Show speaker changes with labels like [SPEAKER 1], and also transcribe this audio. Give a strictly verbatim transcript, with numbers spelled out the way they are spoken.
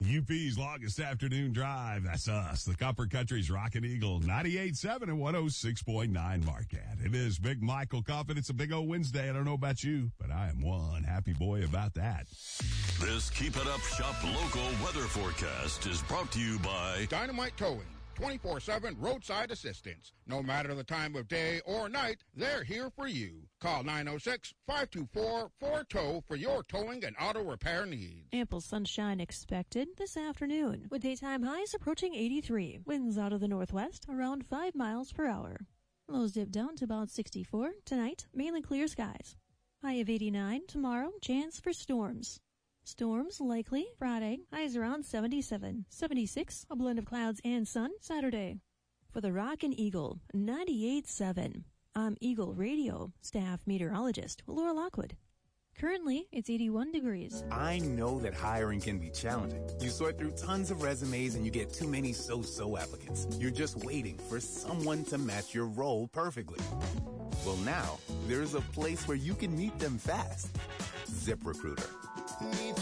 [SPEAKER 1] U P's longest afternoon drive. That's us, the Upper Country's Rockin' Eagle, ninety-eight point seven and one oh six point nine Marquette. It is Big Michael Coffin. It's a big old Wednesday. I don't know about you, but I am one happy boy about that.
[SPEAKER 2] This Keep It Up Shop local weather forecast is brought to you by
[SPEAKER 3] Dynamite Towing. twenty-four seven roadside assistance. No matter the time of day or night, they're here for you. Call nine oh six, five two four, four T O W for your towing and auto repair needs.
[SPEAKER 4] Ample sunshine expected this afternoon, with daytime highs approaching eighty-three. Winds out of the northwest around five miles per hour. Lows dip down to about sixty-four. Tonight, mainly clear skies. High of eighty-nine. Tomorrow, chance for storms. Storms likely Friday, highs around seventy-seven. seventy-six, a blend of clouds and sun Saturday. For the Rockin' Eagle, ninety-eight point seven. I'm Eagle Radio staff meteorologist Laura Lockwood. Currently, it's eighty-one degrees.
[SPEAKER 5] I know that hiring can be challenging. You sort through tons of resumes and you get too many so-so applicants. You're just waiting for someone to match your role perfectly. Well, now, there's a place where you can meet them fast. ZipRecruiter.